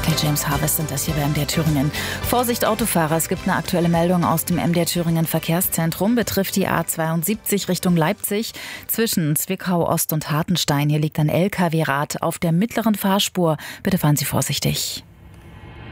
Der James Harvest sind das hier bei MDR Thüringen. Vorsicht Autofahrer, es gibt eine aktuelle Meldung aus dem MDR Thüringen Verkehrszentrum. Betrifft die A72 Richtung Leipzig. Zwischen Zwickau Ost und Hartenstein. Hier liegt ein LKW-Rad auf der mittleren Fahrspur. Bitte fahren Sie vorsichtig.